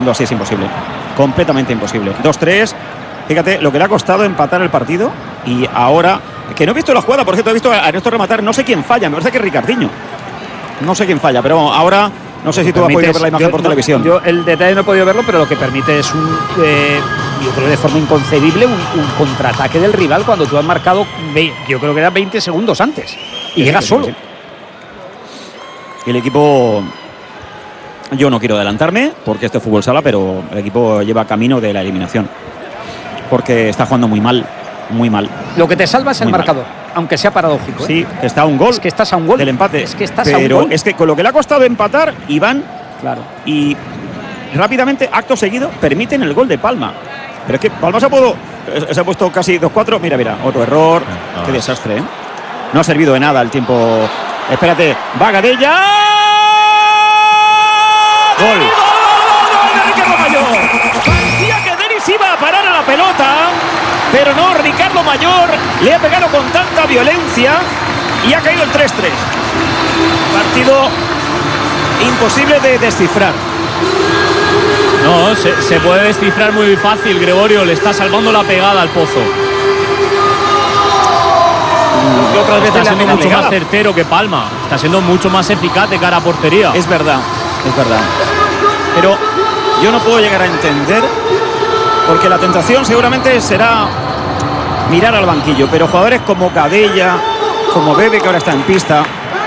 Así es imposible, completamente imposible. 2-3, fíjate lo que le ha costado empatar el partido. Y ahora, que no he visto la jugada, por cierto, he visto a Néstor rematar, no sé quién falla, me parece que es Ricardinho. No sé quién falla, pero ahora no sé si tú has podido ver la imagen por televisión. Yo el detalle no he podido verlo, pero lo que permite es yo creo de forma inconcebible, un contraataque del rival cuando tú has marcado, yo creo que era 20 segundos antes. Y llega solo. Sí. El equipo... Yo no quiero adelantarme porque este es fútbol sala, pero el equipo lleva camino de la eliminación. Porque está jugando muy mal, muy mal. Lo que te salva es el marcador, aunque sea paradójico. Sí, que está a un gol. Es que estás a un gol del empate. Es que estás pero a un gol. Es que con lo que le ha costado empatar, Iván, claro. Y rápidamente, acto seguido, permiten el gol de Palma. Pero es que Palma se ha puesto casi 2-4. Mira, otro error. Qué desastre, ¿eh? No ha servido de nada el tiempo. Espérate, va Gadella. ¡Gol! ¡Gol de Ricardo Mayor! Parecía que Denis iba a parar a la pelota, pero no, Ricardo Mayor le ha pegado con tanta violencia y ha caído el 3-3. Partido imposible de descifrar. No, se puede descifrar muy fácil, Gregorio. Le está salvando la pegada al Pozo. Otras veces está siendo mucho más certero que Palma. Está siendo mucho más eficaz de cara a portería. Es verdad. Pero yo no puedo llegar a entender, porque la tentación seguramente será mirar al banquillo, pero jugadores como Gadella, como Bebe, que ahora está en pista,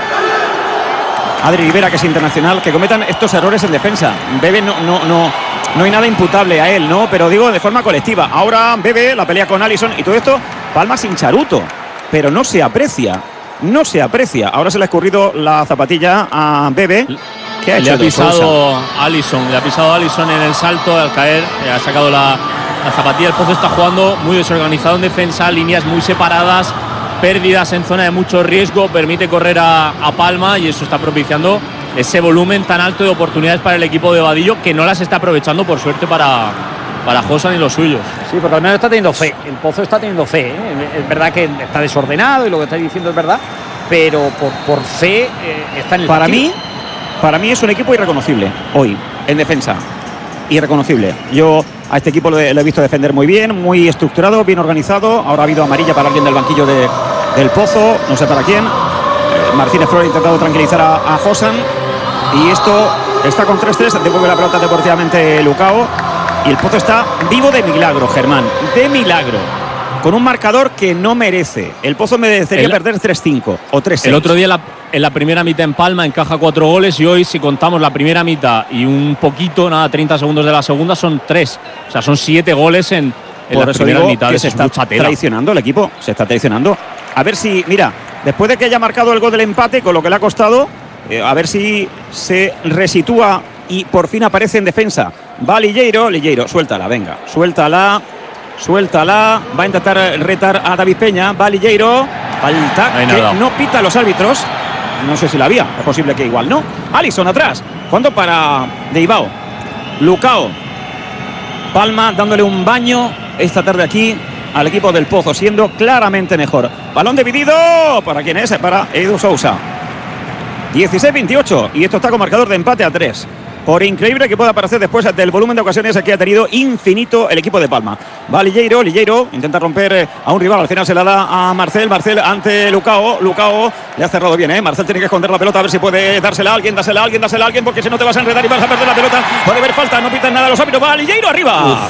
Adri Rivera, que es internacional, que cometan estos errores en defensa. Bebe no hay nada imputable a él, ¿no? Pero digo de forma colectiva. Ahora Bebe, la pelea con Alisson y todo esto, Palma sin charuto, pero no se aprecia. Ahora se le ha escurrido la zapatilla a Bebe. Le ha pisado Alisson en el salto al caer, ha sacado la zapatilla. El Pozo está jugando muy desorganizado en defensa, líneas muy separadas, pérdidas en zona de mucho riesgo, permite correr a Palma y eso está propiciando ese volumen tan alto de oportunidades para el equipo de Vadillo, que no las está aprovechando, por suerte, para Josan y los suyos. Sí, porque al menos está teniendo fe. El Pozo está teniendo fe, ¿eh? Es verdad que está desordenado y lo que está diciendo es verdad, pero por fe está en el partido. Para mí es un equipo irreconocible hoy, en defensa. Irreconocible. Yo a este equipo lo he visto defender muy bien, muy estructurado, bien organizado. Ahora ha habido amarilla para alguien del banquillo del Pozo, no sé para quién. Martínez Flores ha intentado tranquilizar a Josan. Y esto está con 3-3. Devuelve la pelota deportivamente Lucao. Y el Pozo está vivo de milagro, Germán. De milagro. Con un marcador que no merece. El Pozo merecería perder 3-5 o 3-6. El otro día en la primera mitad en Palma encaja 4 goles y hoy, si contamos la primera mitad y un poquito, 30 segundos de la segunda, son 3. O sea, son 7 goles en la primera mitad. Se está traicionando el equipo. Se está traicionando. A ver si, mira, después de que haya marcado el gol del empate, con lo que le ha costado, a ver si se resitúa y por fin aparece en defensa. Va Lilleiro, suéltala, venga, suéltala, va a intentar retar a David Peña, va Lilleiro, falta que no pita los árbitros, no sé si la había, es posible que igual no. Alisson atrás, jugando para Deibao, Lucao, Palma dándole un baño esta tarde aquí al equipo del Pozo, siendo claramente mejor. Balón dividido, ¿para quién es? Para Edu Sousa. 16-28 y esto está con marcador de empate a 3. Por increíble que pueda parecer después del volumen de ocasiones que ha tenido infinito el equipo de Palma. Va Lilleiro intenta romper a un rival, al final se la da a Marcel ante Lucao le ha cerrado bien, Marcel tiene que esconder la pelota a ver si puede dársela a alguien, porque si no te vas a enredar y vas a perder la pelota. Puede haber falta, no pitan nada los árbitros, va Lilleiro arriba. Uf.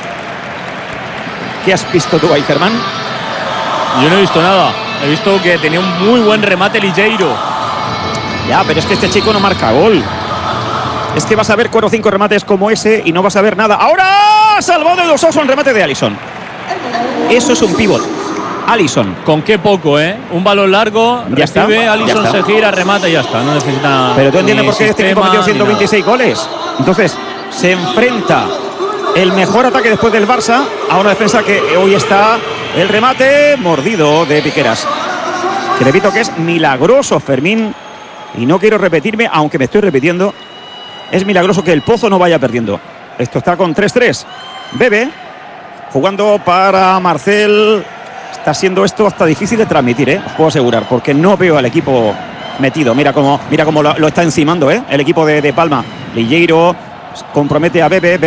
¿Qué has visto tú ahí, Germán? Yo no he visto nada, he visto que tenía un muy buen remate Lilleiro. Ya, pero es que este chico no marca gol. Es que vas a ver 4 o 5 remates como ese y no vas a ver nada. ¡Ahora! Salvado de Edu Sousa, un remate de Alisson. Eso es un pívot. Alisson. Con qué poco, un balón largo, ya recibe, está, Alisson ya se gira, remata y ya está. No necesita nada. Pero tú entiendes por qué este equipo metió 126 goles. Entonces, se enfrenta el mejor ataque después del Barça a una defensa que hoy está el remate mordido de Piqueras. Que repito que es milagroso, Fermín. Y no quiero repetirme, aunque me estoy repitiendo. Es milagroso que el Pozo no vaya perdiendo. Esto está con 3-3. Bebe jugando para Marcel. Está siendo esto hasta difícil de transmitir, os puedo asegurar, porque no veo al equipo metido. Mira cómo lo está encimando, el equipo de Palma. Lilleiro compromete a Bebe.